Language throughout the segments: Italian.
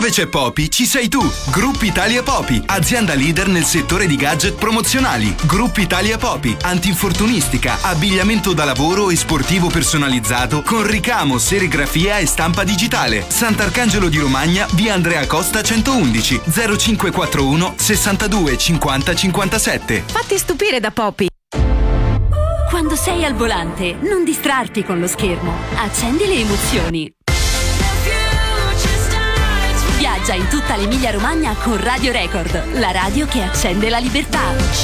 Dove c'è Popi ci sei tu. Gruppo Italia Popi, azienda leader nel settore di gadget promozionali. Gruppo Italia Popi, antinfortunistica, abbigliamento da lavoro e sportivo personalizzato con ricamo, serigrafia e stampa digitale. Sant'Arcangelo di Romagna, via Andrea Costa 111, 0541 62 50 57. Fatti stupire da Popi. Quando sei al volante, non distrarti con lo schermo. Accendi le emozioni. Viaggia in tutta l'Emilia-Romagna con Radio Record, la radio che accende la libertà.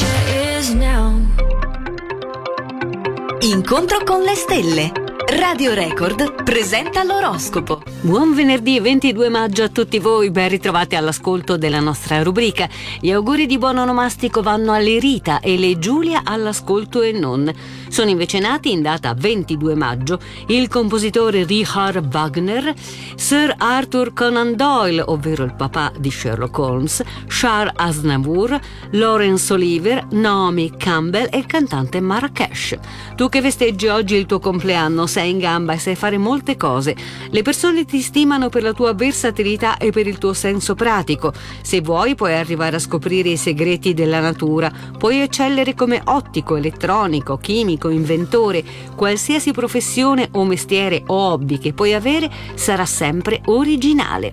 Incontro con le stelle. Radio Record presenta l'oroscopo. Buon venerdì 22 maggio a tutti voi, ben ritrovati all'ascolto della nostra rubrica. Gli auguri di buon onomastico vanno alle Rita e le Giulia all'ascolto e non. Sono invece nati in data 22 maggio il compositore Richard Wagner, Sir Arthur Conan Doyle, ovvero il papà di Sherlock Holmes, Charles Aznavour, Laurence Olivier, Naomi Campbell e il cantante Marrakesh. Tu che festeggi oggi il tuo compleanno, sei in gamba e sai fare molte cose. Le persone ti stimano per la tua versatilità e per il tuo senso pratico. Se vuoi puoi arrivare a scoprire i segreti della natura. Puoi eccellere come ottico, elettronico, chimico, inventore. Qualsiasi professione o mestiere o hobby che puoi avere sarà sempre originale.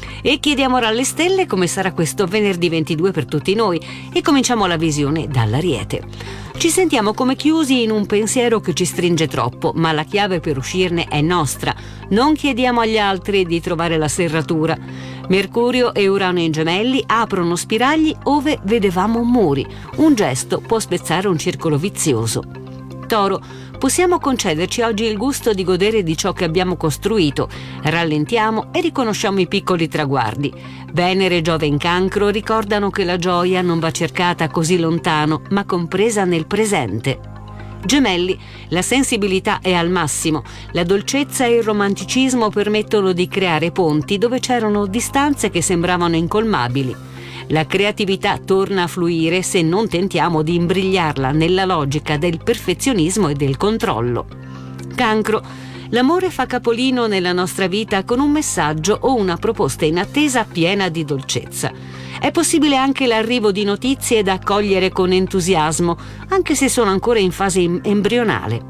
E chiediamo ora alle stelle come sarà questo venerdì 22 per tutti noi e cominciamo la visione dall'Ariete. Ci sentiamo come chiusi in un pensiero che ci stringe troppo, ma la chiave per uscirne è nostra. Non chiediamo agli altri di trovare la serratura. Mercurio e Urano in Gemelli aprono spiragli ove vedevamo muri. Un gesto può spezzare un circolo vizioso. Toro, possiamo concederci oggi il gusto di godere di ciò che abbiamo costruito. Rallentiamo e riconosciamo i piccoli traguardi. Venere e Giove in Cancro ricordano che la gioia non va cercata così lontano, ma compresa nel presente. Gemelli, la sensibilità è al massimo. La dolcezza e il romanticismo permettono di creare ponti dove c'erano distanze che sembravano incolmabili. La creatività torna a fluire se non tentiamo di imbrigliarla nella logica del perfezionismo e del controllo. Cancro, l'amore fa capolino nella nostra vita con un messaggio o una proposta in attesa piena di dolcezza. È possibile anche l'arrivo di notizie da accogliere con entusiasmo, anche se sono ancora in fase embrionale.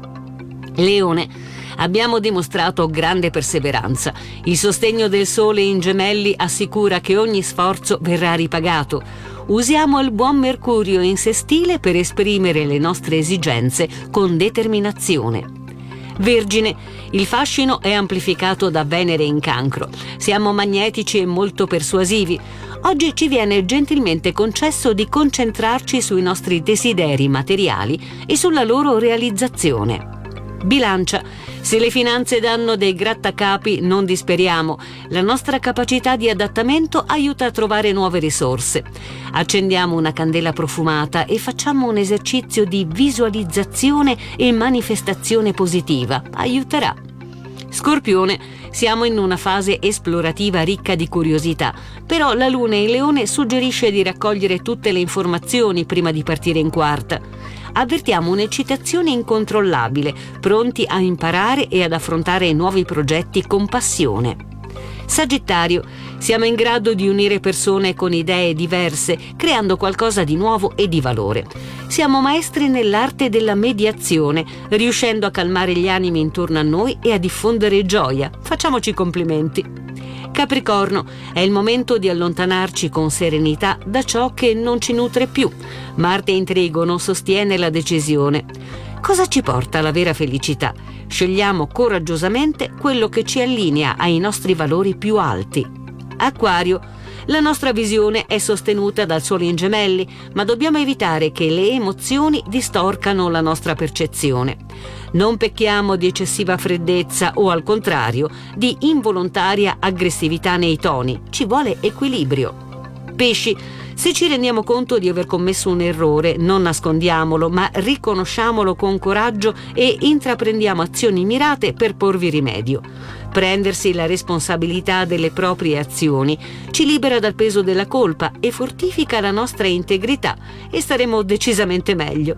Leone, abbiamo dimostrato grande perseveranza. Il sostegno del Sole in Gemelli assicura che ogni sforzo verrà ripagato. Usiamo il buon Mercurio in sestile per esprimere le nostre esigenze con determinazione. Vergine, il fascino è amplificato da Venere in Cancro. Siamo magnetici e molto persuasivi. Oggi ci viene gentilmente concesso di concentrarci sui nostri desideri materiali e sulla loro realizzazione. Bilancia, se le finanze danno dei grattacapi non disperiamo, la nostra capacità di adattamento aiuta a trovare nuove risorse. Accendiamo una candela profumata e facciamo un esercizio di visualizzazione e manifestazione positiva, aiuterà. Scorpione, siamo in una fase esplorativa ricca di curiosità, però la Luna in Leone suggerisce di raccogliere tutte le informazioni prima di partire in quarta. Avvertiamo un'eccitazione incontrollabile, pronti a imparare e ad affrontare nuovi progetti con passione. Sagittario, siamo in grado di unire persone con idee diverse, creando qualcosa di nuovo e di valore. Siamo maestri nell'arte della mediazione, riuscendo a calmare gli animi intorno a noi e a diffondere gioia. Facciamoci complimenti. Capricorno, è il momento di allontanarci con serenità da ciò che non ci nutre più. Marte in Trigono sostiene la decisione. Cosa ci porta alla vera felicità? Scegliamo coraggiosamente quello che ci allinea ai nostri valori più alti. Acquario, la nostra visione è sostenuta dal Sole in Gemelli, ma dobbiamo evitare che le emozioni distorcano la nostra percezione. Non pecchiamo di eccessiva freddezza o, al contrario, di involontaria aggressività nei toni. Ci vuole equilibrio. Pesci, se ci rendiamo conto di aver commesso un errore, non nascondiamolo, ma riconosciamolo con coraggio e intraprendiamo azioni mirate per porvi rimedio. Prendersi la responsabilità delle proprie azioni ci libera dal peso della colpa e fortifica la nostra integrità e staremo decisamente meglio.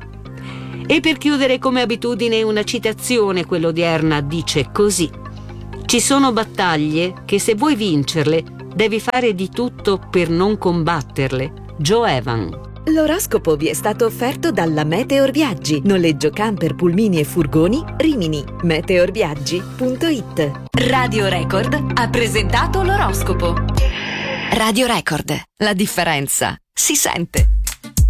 E per chiudere, come abitudine, una citazione, quella odierna, dice così: ci sono battaglie che, se vuoi vincerle, Devi fare di tutto per non combatterle. Joe Evan. L'oroscopo vi è stato offerto dalla Meteor Viaggi. Noleggio camper, pulmini e furgoni, Rimini. meteorviaggi.it. Radio Record ha presentato l'oroscopo. Radio Record, la differenza si sente.